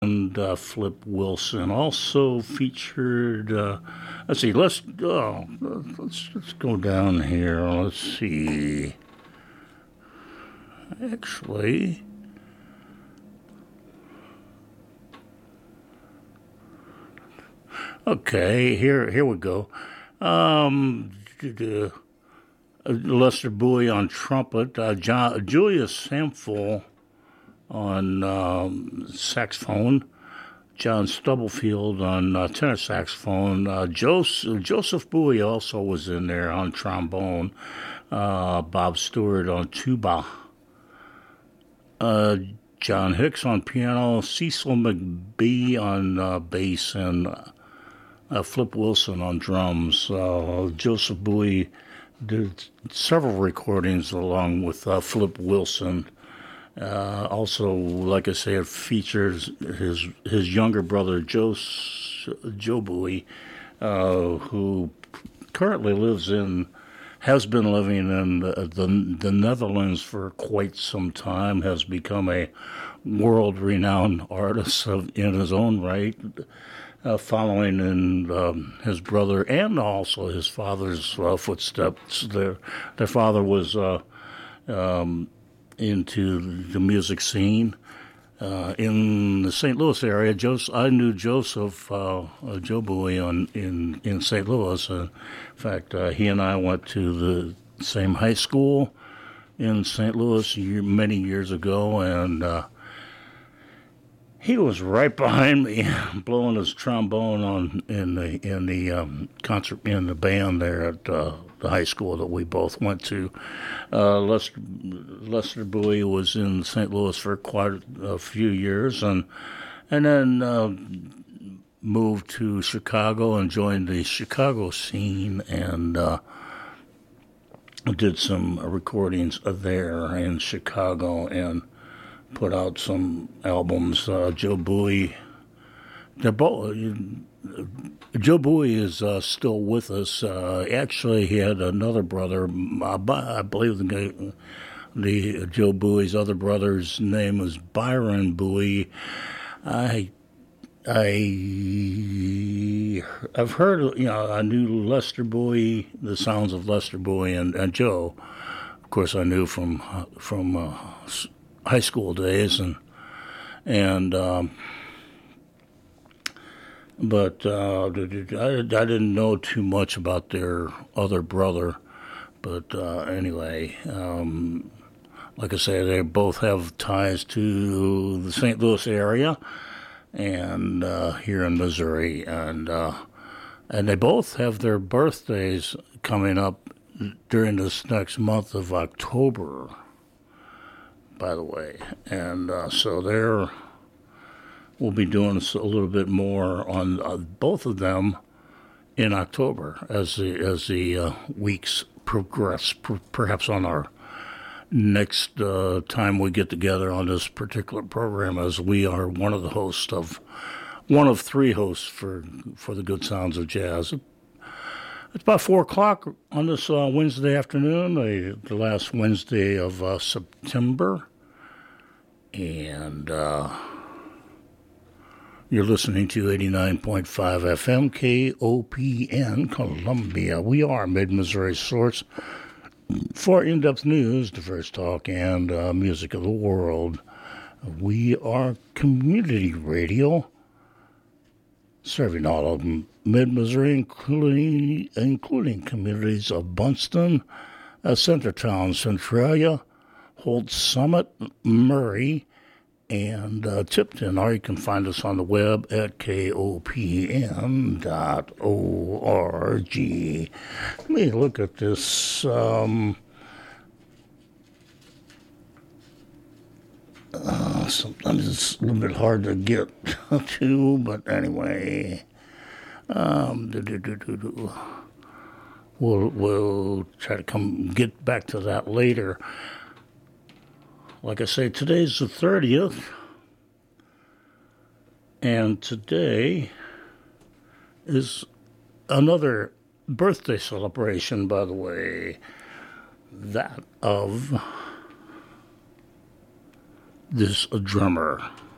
and Flip Wilson also featured. Let's see. Let's go down here. Let's see. Actually, okay. Here we go. Um, Lester Bowie on trumpet. Julius Sample on saxophone. John Stubblefield on tenor saxophone. Joseph Bowie also was in there on trombone. Bob Stewart on tuba. John Hicks on piano. Cecil McBee on bass, and Flip Wilson on drums. Joseph Bowie did several recordings along with Flip Wilson. Also, like I said, features his younger brother Joe Bowie, who currently has been living in the Netherlands for quite some time. Has become a world-renowned artist in his own right, following in his brother and also his father's footsteps. Their father was into the music scene in the St. Louis area. I knew Joseph Joe Bowie in St. Louis. In fact, he and I went to the same high school in St. Louis many years ago, and he was right behind me, blowing his trombone in the concert in the band there at the high school that we both went to. Lester Bowie was in St. Louis for quite a few years, and then moved to Chicago and joined the Chicago scene, and did some recordings there in Chicago and put out some albums. Joe Bowie is still with us. Actually, he had another brother. I believe the Joe Bowie's other brother's name was Byron Bowie. I've heard, I knew Lester Bowie, the sounds of Lester Bowie and Joe. Of course, I knew from high school days, but I didn't know too much about their other brother. But anyway, like I say, they both have ties to the St. Louis area and here in Missouri, and they both have their birthdays coming up during this next month of October, by the way, and so we'll be doing a little bit more on both of them in October as the weeks progress. Perhaps on our next time we get together on this particular program, as we are one of three hosts for the Good Sounds of Jazz. It's about 4:00 on this Wednesday afternoon, the last Wednesday of September, and you're listening to 89.5 FM KOPN Columbia. We are Mid-Missouri source for in-depth news, diverse talk, and music of the world. We are community radio, serving all of Mid-Missouri, including communities of Bunston, Centertown, Centralia, Holt Summit, Murray, and Tipton. Or you can find us on the web at kopn.org. Let me look at this. Sometimes it's a little bit hard to get to, but anyway. We'll try to get back to that later. Like I say, today's the 30th, and today is another birthday celebration, by the way, that of this drummer.